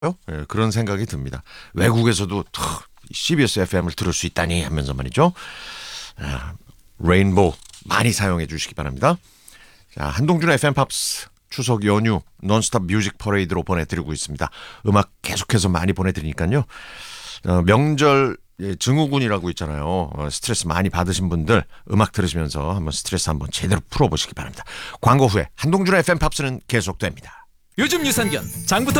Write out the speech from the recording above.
예, 그런 생각이 듭니다. 외국에서도 CBS FM을 들을 수 있다니 하면서 말이죠. 레인보우 많이 사용해 주시기 바랍니다. 자, 한동준의 FM 팝스 추석 연휴 논스톱 뮤직 퍼레이드로 보내드리고 있습니다. 음악 계속해서 많이 보내드리니까요. 명절 증후군이라고 있잖아요. 스트레스 많이 받으신 분들 음악 들으시면서 한번 스트레스 한번 제대로 풀어보시기 바랍니다. 광고 후에 한동준의 FM 팝스는 계속됩니다. 요즘 유산균 장부터